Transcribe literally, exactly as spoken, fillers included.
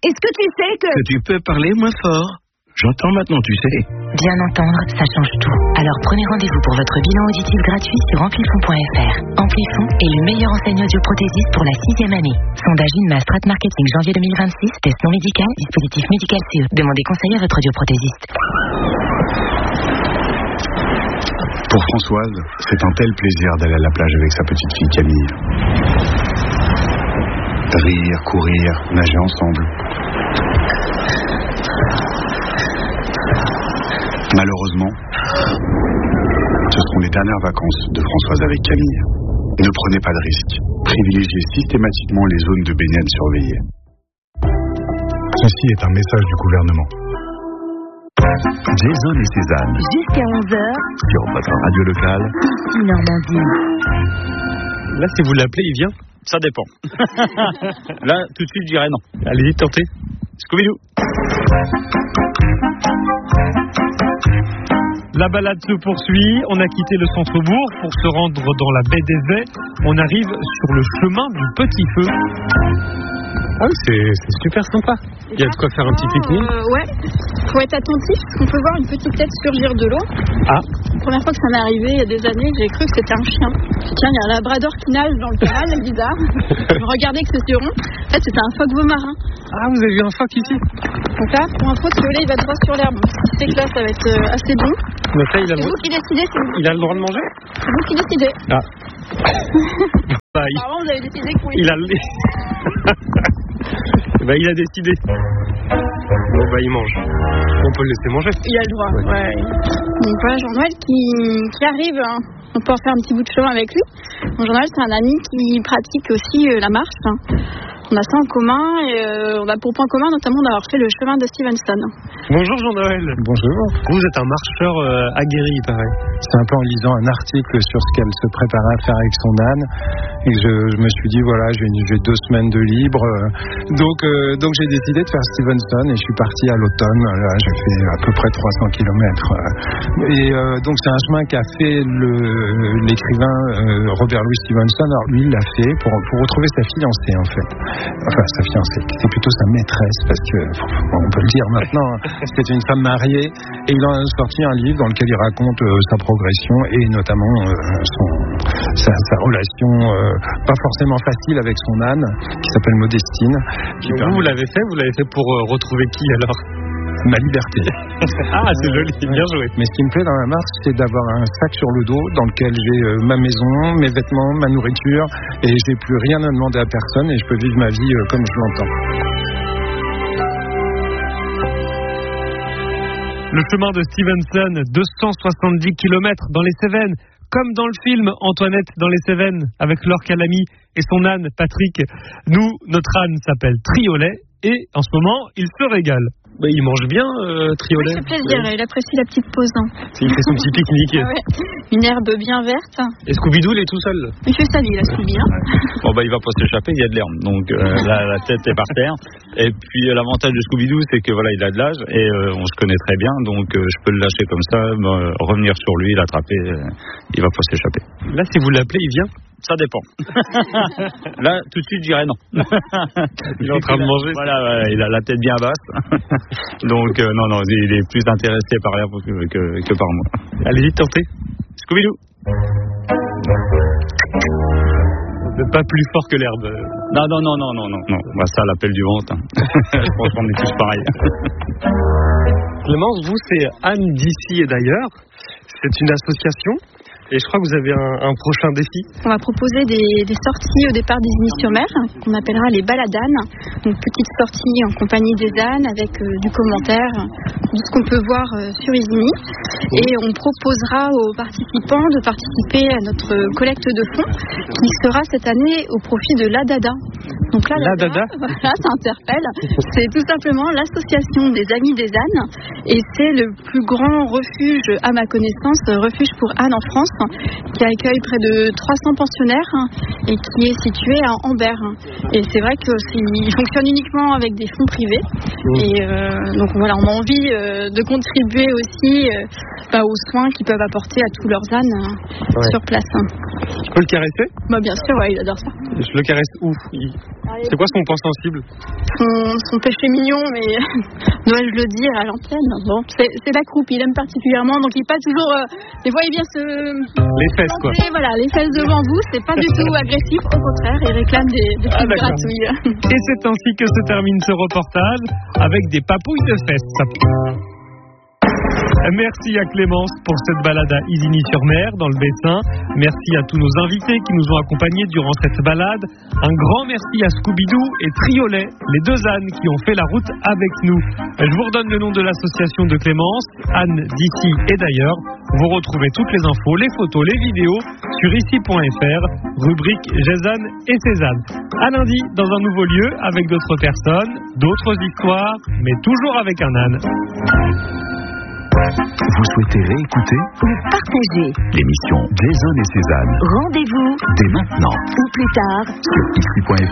Est-ce que tu sais que... Que tu peux parler moins fort. J'entends maintenant, tu sais. Bien entendre, ça change tout. Alors prenez rendez-vous pour votre bilan auditif gratuit sur amplifon point f r. Amplifon est le meilleur enseigne audioprothésiste pour la sixième année. Sondage INMA Strat Marketing janvier deux mille vingt-six. Test non médical, dispositif médical C E. Demandez conseil à votre audioprothésiste. Pour Françoise, c'est un tel plaisir d'aller à la plage avec sa petite fille Camille. Rire, courir, nager ensemble. Malheureusement, ce seront les dernières vacances de Françoise avec Camille. Ne prenez pas de risques. Privilégiez systématiquement les zones de baignade surveillées. Ceci est un message du gouvernement. Jason et Cézanne. Jusqu'à onze heures. Sur votre radio locale. Ici Normandie. Là, si vous l'appelez, il vient? Ça dépend. Là, tout de suite, je dirais non. Allez-y, tentez. Scooby-Doo. La balade se poursuit, on a quitté le centre-bourg pour se rendre dans la baie des Ais. On arrive sur le chemin du Petit Feu. Ah oui, c'est, c'est super sympa. Il y a de quoi faire un petit pique-nique. Euh, ouais, faut être attentif. On peut voir une petite tête surgir de l'eau. Ah. La première fois que ça m'est arrivé, il y a des années, j'ai cru que c'était un chien. Tiens, il y a un labrador qui nage dans le canal, c'est bizarre. Je regardais que c'était rond. En fait, c'était un phoque marin. Ah, vous avez vu un phoque ici? Donc là, pour info, ce volet, il va droit sur l'herbe. Ce qui fait que là, ça va être euh, assez bon. Mais ça, il a, c'est le... vous qui décidez. C'est vous. Il a le droit de manger? C'est vous qui décidez. Ah. bah, il... Apparemment, vous avez décidé que vous il a le... bah, il a décidé. Bon, bah, il mange. On peut le laisser manger. Il a le droit, ouais. ouais. Donc voilà, Jean-Noël qui, qui arrive. Hein. On peut en faire un petit bout de chemin avec lui. Donc, Jean-Noël, c'est un ami qui pratique aussi euh, la marche. Hein. On a ça en commun et euh, on a pour point commun notamment d'avoir fait le chemin de Stevenson. Bonjour Jean-Noël. Bonjour. Vous êtes un marcheur euh, aguerri, il paraît. C'est un peu en lisant un article sur ce qu'elle se préparait à faire avec son âne et je, je me suis dit voilà, j'ai, j'ai deux semaines de libre, euh, donc euh, donc j'ai décidé de faire Stevenson et je suis parti à l'automne. Là, j'ai fait à peu près trois cents kilomètres euh, et euh, donc c'est un chemin qu'a fait le, l'écrivain euh, Robert Louis Stevenson. Alors lui, il l'a fait pour pour retrouver sa fiancée en fait. Enfin, sa fiancée, c'est plutôt sa maîtresse, parce que, on peut le dire maintenant, c'était une femme mariée, et il en a sorti un livre dans lequel il raconte euh, sa progression, et notamment euh, son, sa, sa relation, euh, pas forcément facile avec son âne, qui s'appelle Modestine. Qui vous, permet... vous l'avez fait, vous l'avez fait pour euh, retrouver qui alors? Ma liberté. Ah, c'est joli, bien joué. Mais ce qui me plaît dans la marche, c'est d'avoir un sac sur le dos dans lequel j'ai euh, ma maison, mes vêtements, ma nourriture, et j'ai plus rien à demander à personne et je peux vivre ma vie euh, comme je l'entends. Le chemin de Stevenson, deux cent soixante-dix kilomètres dans les Cévennes, comme dans le film Antoinette dans les Cévennes, avec Laure Calamy et son âne Patrick. Nous, notre âne s'appelle Triolet et en ce moment, il se régale. Bah, il mange bien, euh, Triolet. Il fait plaisir, ouais. Il apprécie la petite pause. Hein. Il fait son petit pique-nique. Ah ouais. Une herbe bien verte. Et Scooby-Doo, il est tout seul. Il fait sa vie, là, Scooby. Hein. Bon, bah, il va pas s'échapper, il y a de l'herbe. Donc, euh, la, la tête est par terre. Et puis, euh, l'avantage de Scooby-Doo, c'est que voilà, il a de l'âge et euh, on se connaît très bien. Donc, euh, je peux le lâcher comme ça, euh, revenir sur lui, l'attraper. Euh, il va pas s'échapper. Là, si vous l'appelez, il vient? Ça dépend. Là, tout de suite, je dirais non. Il est en train de manger. Voilà, ouais, il a la tête bien basse. Donc, euh, non, non, il est plus intéressé par l'herbe que, que, que par moi. Allez-y, tentez. Scooby-Doo. Vous n'êtes pas plus fort que l'herbe. Non, non, non, non, non, non. non. Bah, ça, l'appel du ventre. Hein. Je pense qu'on est tous pareils. Clémence, vous, c'est Anne d'ici et d'ailleurs. C'est une association. Et je crois que vous avez un, un prochain défi. On va proposer des, des sorties au départ d'Isigny sur Mer, qu'on appellera les baladanes. Donc petites sorties en compagnie des ânes, avec euh, du commentaire, de ce qu'on peut voir euh, sur Isigny. Et on proposera aux participants de participer à notre collecte de fonds, qui sera cette année au profit de l'Adada. Donc là, la Dada, voilà, ça interpelle. C'est tout simplement l'association des Amis des ânes. Et c'est le plus grand refuge, à ma connaissance, refuge pour ânes en France, qui accueille près de trois cents pensionnaires et qui est situé à Ambert. Et c'est vrai qu'il fonctionne uniquement avec des fonds privés. Et euh, donc voilà, on a envie euh, de contribuer aussi euh, bah, aux soins qu'ils peuvent apporter à tous leurs ânes euh, Ouais. sur place. Je peux le caresser? Bah, bien sûr, ouais, il adore ça. Je le caresse où? Il- C'est quoi son point sensible? Son, son péché mignon, mais dois-je le dire à l'antenne? Bon, c'est, c'est la croupe, il aime particulièrement, donc il n'est pas toujours. Euh, des fois, il vient se. Les fesses, quoi. Et voilà, les fesses devant vous, c'est pas du tout agressif, au contraire, il réclame des, des Ah, petites d'accord. gratouilles. Et c'est ainsi que se termine ce reportage avec des papouilles de fesses. Merci à Clémence pour cette balade à Isigny-sur-Mer, dans le Bessin. Merci à tous nos invités qui nous ont accompagnés durant cette balade. Un grand merci à Scooby-Doo et Triolet, les deux ânes qui ont fait la route avec nous. Je vous redonne le nom de l'association de Clémence, Anne d'ici et d'ailleurs. Vous retrouvez toutes les infos, les photos, les vidéos sur ici point f r, rubrique Gézanne et Cézanne. À lundi, dans un nouveau lieu, avec d'autres personnes, d'autres histoires, mais toujours avec un âne. Vous souhaitez réécouter Ou partager. l'émission Jason et Cézanne Rendez-vous dès maintenant ou plus tard sur ici point f r.